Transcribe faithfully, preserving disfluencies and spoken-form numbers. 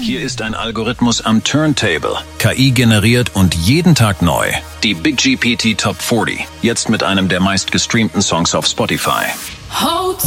Hier ist ein Algorithmus am Turntable, K I generiert und jeden Tag neu. Die Big G P T Top vierzig, jetzt mit einem der meistgestreamten Songs auf Spotify. Hold